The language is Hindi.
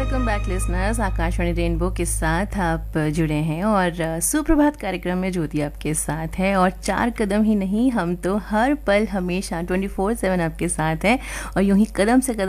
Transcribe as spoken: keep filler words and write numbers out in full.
Welcome back listeners, Akashvani rainbow के साथ आप जुड़े हैं और सुप्रभात कार्यक्रम में ज्योति आपके साथ है। और चार कदम ही नहीं, हम तो हर पल हमेशा ट्वेंटी फोर सेवन आपके साथ हैं और यूं ही कदम से कदम